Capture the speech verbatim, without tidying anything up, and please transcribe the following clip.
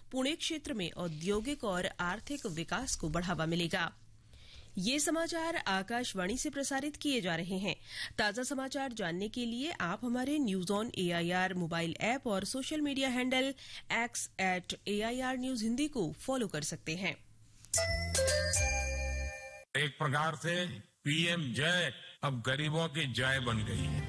पुणे क्षेत्र में औद्योगिक और आर्थिक विकास को बढ़ावा मिलेगा। ये समाचार आकाशवाणी से प्रसारित किए जा रहे हैं। ताजा समाचार जानने के लिए आप हमारे news on AIR mobile app और social media handle x eight AIR news Hindi को फॉलो कर सकते हैं। एक प्रकार से पीएम जय अब गरीबों की जय बन गई है।